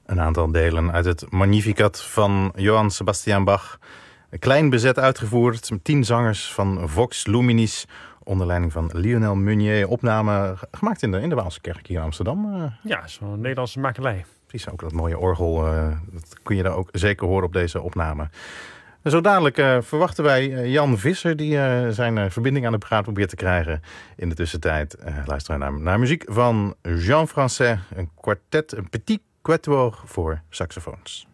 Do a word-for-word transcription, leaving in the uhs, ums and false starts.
Een aantal delen uit het Magnificat van Johann Sebastian Bach. Klein bezet uitgevoerd met tien zangers van Vox Luminis onder leiding van Lionel Meunier. Opname gemaakt in de, in de Waalse kerk hier in Amsterdam. Ja, zo'n Nederlandse makelij. Precies, ook dat mooie orgel. Uh, dat kun je daar ook zeker horen op deze opname. Zo dadelijk uh, verwachten wij uh, Jan Visser, die uh, zijn uh, verbinding aan de praat probeert te krijgen. In de tussentijd uh, luisteren we naar, naar muziek van Jean Français, een kwartet, een petit quatuor voor saxofoons.